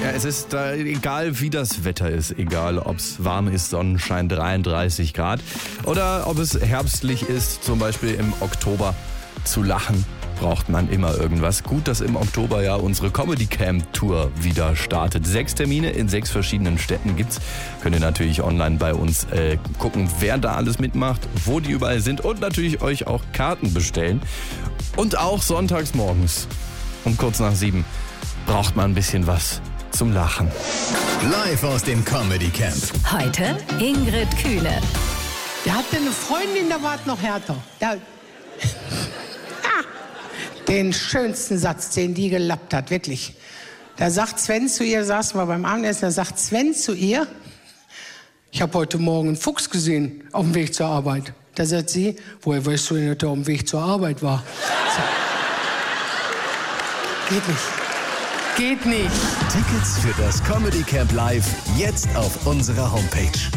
Ja, es ist egal, wie das Wetter ist, egal, ob es warm ist, Sonnenschein 33 Grad oder ob es herbstlich ist, zum Beispiel im Oktober, zu lachen braucht man immer irgendwas. Gut, dass im Oktober ja unsere Comedy Camp Tour wieder startet. 6 Termine in 6 verschiedenen Städten gibt's. Könnt ihr natürlich online bei uns gucken, wer da alles mitmacht, wo die überall sind und natürlich euch auch Karten bestellen. Und auch sonntags morgens um kurz nach 7 braucht man ein bisschen was zum Lachen. Live aus dem Comedy Camp. Heute Ingrid Kühne. Der hatte eine Freundin, da war es noch härter. Den schönsten Satz, den die gelappt hat, wirklich. Da sagt Sven zu ihr, saßen wir beim Abendessen, da sagt Sven zu ihr, ich habe heute Morgen einen Fuchs gesehen auf dem Weg zur Arbeit. Da sagt sie, woher weißt du denn, dass er auf dem Weg zur Arbeit war? So. Geht nicht. Geht nicht. Tickets für das Comedy Camp Live jetzt auf unserer Homepage.